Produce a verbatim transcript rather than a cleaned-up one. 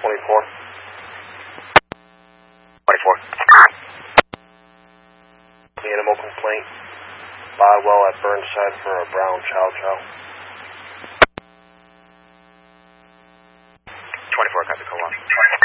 twenty-four. twenty-four. Animal complaint. Bodwell at Burnside for a brown chow chow. twenty-four, copy, co-watch.